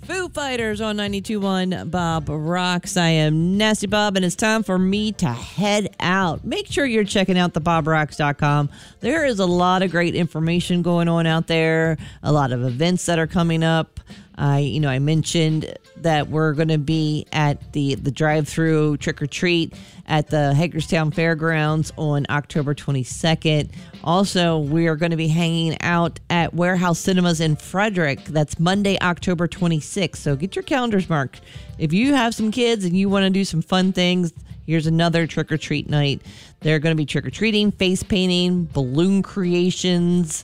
Foo Fighters on 92.1 Bob Rocks. I am Nasty Bob, and it's time for me to head out. Make sure you're checking out the BobRocks.com. There is a lot of great information going on out there, a lot of events that are coming up. I mentioned that we're going to be at the drive-through trick-or-treat at the Hagerstown Fairgrounds on October 22nd. Also, we are going to be hanging out at Warehouse Cinemas in Frederick. That's Monday, October 26th. So get your calendars marked. If you have some kids and you want to do some fun things, here's another trick-or-treat night. They're going to be trick-or-treating, face painting, balloon creations,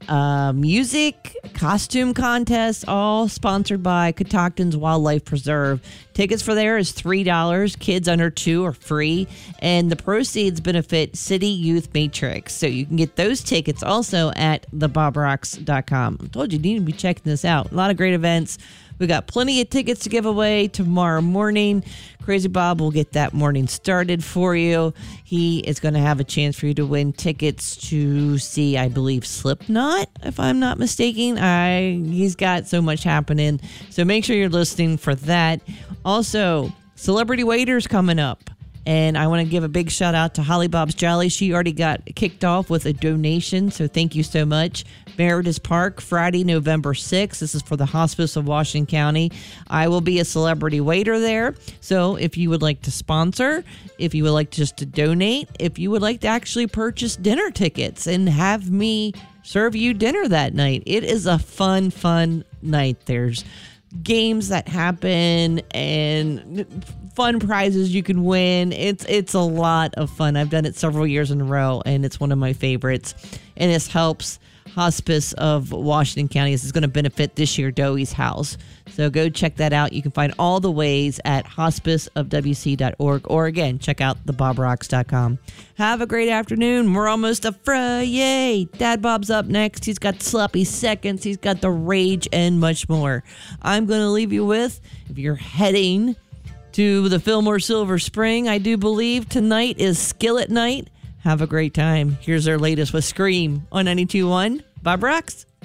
music, costume contests, all sponsored by Catoctin's Wildlife Preserve. Tickets for there is $3. Kids under 2 are free, and the proceeds benefit City Youth Matrix. So you can get those tickets also at thebobrocks.com. I told you need to be checking this out. A lot of great events. We got plenty of tickets to give away tomorrow morning. Crazy Bob will get that morning started for you. He is going to have a chance for you to win tickets to see, I believe, Slipknot, if I'm not mistaken. He's got so much happening. So make sure you're listening for that. Also, Celebrity Waiters coming up. And I want to give a big shout out to Holly Bob's Jolly. She already got kicked off with a donation, so thank you so much. Meredith Park, Friday, November 6th. This is for the Hospice of Washington County. I will be a celebrity waiter there. So if you would like to sponsor, if you would like just to donate, if you would like to actually purchase dinner tickets and have me serve you dinner that night, it is a fun night. There's games that happen and fun prizes you can win. It's a lot of fun. I've done it several years in a row, and it's one of my favorites. And this helps Hospice of Washington County. This is going to benefit this year Doey's House. So go check that out. You can find all the ways at hospiceofwc.org, or again, check out thebobrocks.com. Have a great afternoon. We're almost to Friday. Dad Bob's up next. He's got sloppy seconds. He's got the rage and much more. I'm going to leave you with, if you're heading to the Fillmore Silver Spring, I do believe tonight is Skillet Night. Have a great time. Here's our latest with Scream on 92.1 Bob Rocks.